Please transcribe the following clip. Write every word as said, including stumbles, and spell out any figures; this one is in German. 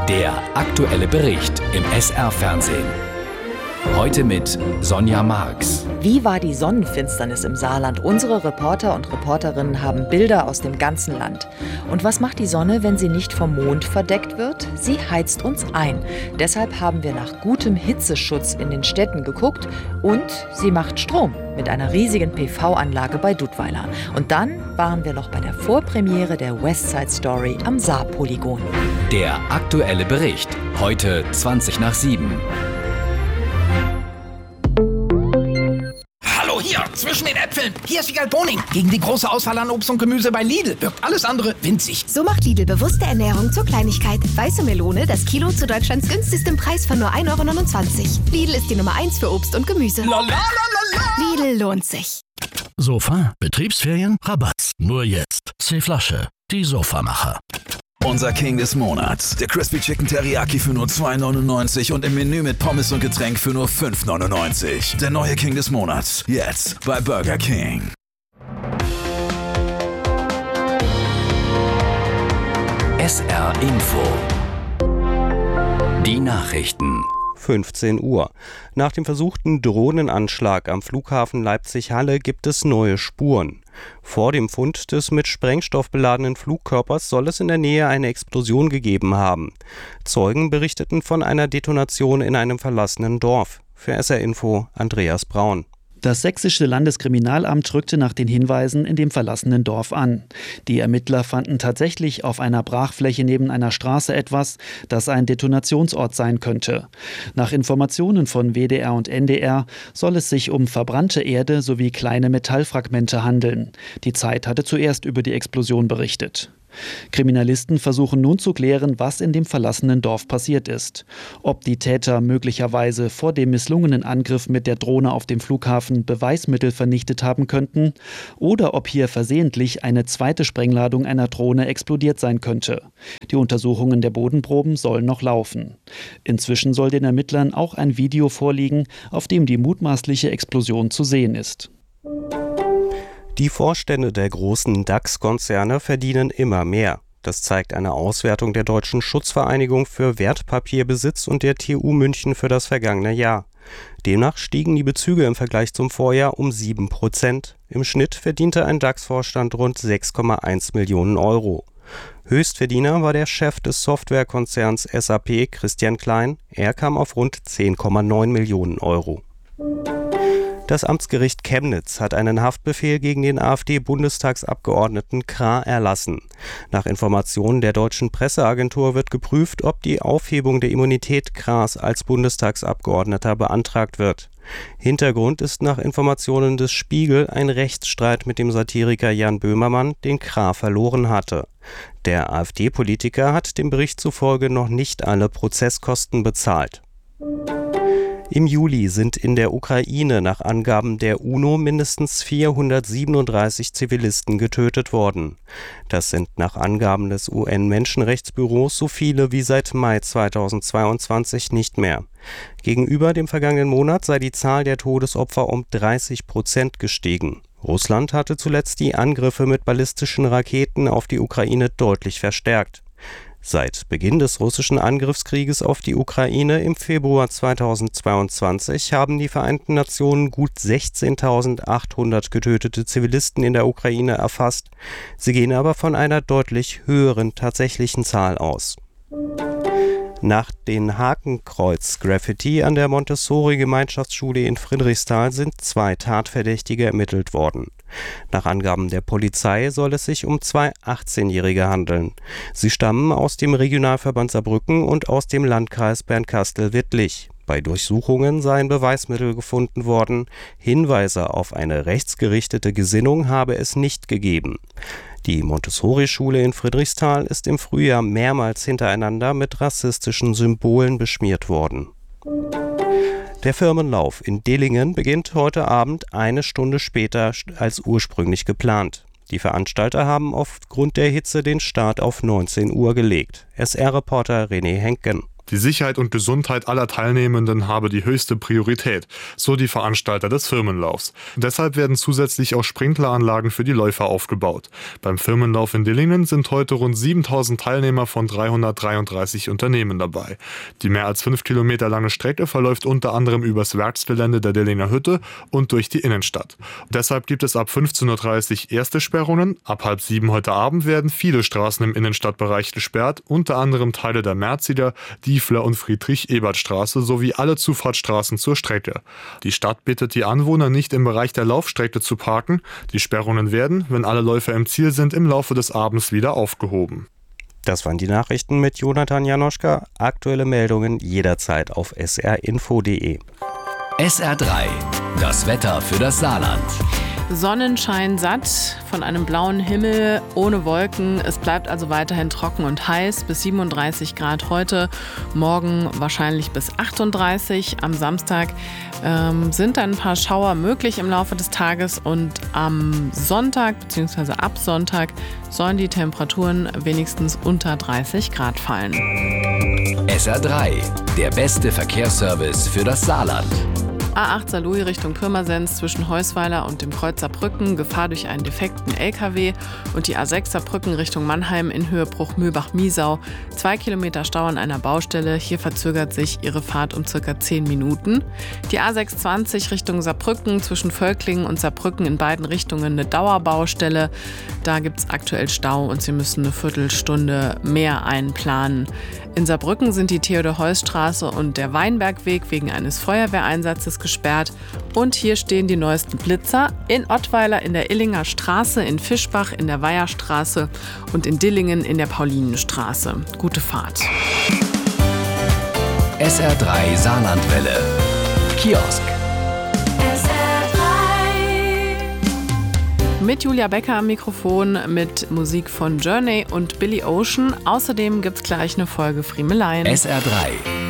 Der aktuelle Bericht im S R-Fernsehen. Heute mit Sonja Marx. Wie war die Sonnenfinsternis im Saarland? Unsere Reporter und Reporterinnen haben Bilder aus dem ganzen Land. Und was macht die Sonne, wenn sie nicht vom Mond verdeckt wird? Sie heizt uns ein. Deshalb haben wir nach gutem Hitzeschutz in den Städten geguckt. Und sie macht Strom mit einer riesigen P V-Anlage bei Dudweiler. Und dann waren wir noch bei der Vorpremiere der West Side Story am Saarpolygon. Der aktuelle Bericht. Heute zwanzig nach sieben. Hier, zwischen den Äpfeln. Hier ist Wiegald Boning. Gegen die große Auswahl an Obst und Gemüse bei Lidl wirkt alles andere winzig. So macht Lidl bewusste Ernährung zur Kleinigkeit. Weiße Melone, das Kilo zu Deutschlands günstigstem Preis von nur ein Euro neunundzwanzig. Lidl ist die Nummer eins für Obst und Gemüse. La, la, la, la, la. Lidl lohnt sich. Sofa, Betriebsferien, Rabatt. Nur jetzt. C-Flasche, die Sofamacher. Unser King des Monats. Der Crispy Chicken Teriyaki für nur zwei neunundneunzig und im Menü mit Pommes und Getränk für nur fünf neunundneunzig. Der neue King des Monats. Jetzt bei Burger King. S R Info. Die Nachrichten. fünfzehn Uhr. Nach dem versuchten Drohnenanschlag am Flughafen Leipzig-Halle gibt es neue Spuren. Vor dem Fund des mit Sprengstoff beladenen Flugkörpers soll es in der Nähe eine Explosion gegeben haben. Zeugen berichteten von einer Detonation in einem verlassenen Dorf. Für S R Info Andreas Braun. Das sächsische Landeskriminalamt rückte nach den Hinweisen in dem verlassenen Dorf an. Die Ermittler fanden tatsächlich auf einer Brachfläche neben einer Straße etwas, das ein Detonationsort sein könnte. Nach Informationen von W D R und N D R soll es sich um verbrannte Erde sowie kleine Metallfragmente handeln. Die Zeit hatte zuerst über die Explosion berichtet. Kriminalisten versuchen nun zu klären, was in dem verlassenen Dorf passiert ist. Ob die Täter möglicherweise vor dem misslungenen Angriff mit der Drohne auf dem Flughafen Beweismittel vernichtet haben könnten oder ob hier versehentlich eine zweite Sprengladung einer Drohne explodiert sein könnte. Die Untersuchungen der Bodenproben sollen noch laufen. Inzwischen soll den Ermittlern auch ein Video vorliegen, auf dem die mutmaßliche Explosion zu sehen ist. Die Vorstände der großen DAX-Konzerne verdienen immer mehr. Das zeigt eine Auswertung der Deutschen Schutzvereinigung für Wertpapierbesitz und der T U München für das vergangene Jahr. Demnach stiegen die Bezüge im Vergleich zum Vorjahr um sieben Prozent. Im Schnitt verdiente ein DAX-Vorstand rund sechs Komma eins Millionen Euro. Höchstverdiener war der Chef des Softwarekonzerns S A P, Christian Klein. Er kam auf rund zehn Komma neun Millionen Euro. Das Amtsgericht Chemnitz hat einen Haftbefehl gegen den AfD-Bundestagsabgeordneten Krah erlassen. Nach Informationen der deutschen Presseagentur wird geprüft, ob die Aufhebung der Immunität Krahs als Bundestagsabgeordneter beantragt wird. Hintergrund ist nach Informationen des Spiegel ein Rechtsstreit mit dem Satiriker Jan Böhmermann, den Krah verloren hatte. Der AfD-Politiker hat dem Bericht zufolge noch nicht alle Prozesskosten bezahlt. Im Juli sind in der Ukraine nach Angaben der UNO mindestens vierhundertsiebenunddreißig Zivilisten getötet worden. Das sind nach Angaben des U N-Menschenrechtsbüros so viele wie seit Mai zweitausendzweiundzwanzig nicht mehr. Gegenüber dem vergangenen Monat sei die Zahl der Todesopfer um dreißig Prozent gestiegen. Russland hatte zuletzt die Angriffe mit ballistischen Raketen auf die Ukraine deutlich verstärkt. Seit Beginn des russischen Angriffskrieges auf die Ukraine im Februar zweitausendzweiundzwanzig haben die Vereinten Nationen gut sechzehntausendachthundert getötete Zivilisten in der Ukraine erfasst. Sie gehen aber von einer deutlich höheren tatsächlichen Zahl aus. Nach den Hakenkreuz-Graffiti an der Montessori-Gemeinschaftsschule in Friedrichsthal sind zwei Tatverdächtige ermittelt worden. Nach Angaben der Polizei soll es sich um zwei achtzehnjährige handeln. Sie stammen aus dem Regionalverband Saarbrücken und aus dem Landkreis Bernkastel-Wittlich. Bei Durchsuchungen seien Beweismittel gefunden worden. Hinweise auf eine rechtsgerichtete Gesinnung habe es nicht gegeben. Die Montessori-Schule in Friedrichsthal ist im Frühjahr mehrmals hintereinander mit rassistischen Symbolen beschmiert worden. Der Firmenlauf in Dillingen beginnt heute Abend eine Stunde später als ursprünglich geplant. Die Veranstalter haben aufgrund der Hitze den Start auf neunzehn Uhr gelegt. S R-Reporter René Henken. Die Sicherheit und Gesundheit aller Teilnehmenden habe die höchste Priorität, so die Veranstalter des Firmenlaufs. Deshalb werden zusätzlich auch Sprinkleranlagen für die Läufer aufgebaut. Beim Firmenlauf in Dillingen sind heute rund siebentausend Teilnehmer von dreihundertdreiunddreißig Unternehmen dabei. Die mehr als fünf Kilometer lange Strecke verläuft unter anderem übers Werksgelände der Dillinger Hütte und durch die Innenstadt. Deshalb gibt es ab fünfzehn Uhr dreißig erste Sperrungen. Ab halb sieben heute Abend werden viele Straßen im Innenstadtbereich gesperrt, unter anderem Teile der Merzider, Diefler und Friedrich-Ebert-Straße sowie alle Zufahrtsstraßen zur Strecke. Die Stadt bittet die Anwohner nicht im Bereich der Laufstrecke zu parken. Die Sperrungen werden, wenn alle Läufer im Ziel sind, im Laufe des Abends wieder aufgehoben. Das waren die Nachrichten mit Jonathan Janoschka. Aktuelle Meldungen jederzeit auf s r info punkt d e. S R drei, das Wetter für das Saarland. Sonnenschein satt, von einem blauen Himmel ohne Wolken. Es bleibt also weiterhin trocken und heiß, bis siebenunddreißig Grad heute, morgen wahrscheinlich bis achtunddreißig. Am Samstag ähm, sind dann ein paar Schauer möglich im Laufe des Tages und am Sonntag bzw. ab Sonntag sollen die Temperaturen wenigstens unter dreißig Grad fallen. S R drei, der beste Verkehrsservice für das Saarland. A acht Saarlouis Richtung Pirmasens zwischen Heusweiler und dem Kreuz Saarbrücken, Gefahr durch einen defekten L K W, und die A sechs Saarbrücken Richtung Mannheim in Höhe Bruch-Mühlbach-Miesau. Zwei Kilometer Stau an einer Baustelle, hier verzögert sich Ihre Fahrt um circa zehn Minuten. Die A sechshundertzwanzig Richtung Saarbrücken zwischen Völklingen und Saarbrücken in beiden Richtungen eine Dauerbaustelle. Da gibt es aktuell Stau und Sie müssen eine Viertelstunde mehr einplanen. In Saarbrücken sind die Theodor-Heuss-Straße und der Weinbergweg wegen eines Feuerwehreinsatzes gesperrt. Und hier stehen die neuesten Blitzer in Ottweiler in der Illinger Straße, in Fischbach in der Weiherstraße und in Dillingen in der Paulinenstraße. Gute Fahrt. S R drei Saarlandwelle. Kiosk. Mit Julia Becker am Mikrofon, mit Musik von Journey und Billy Ocean. Außerdem gibt's gleich eine Folge Friemelein. S R drei.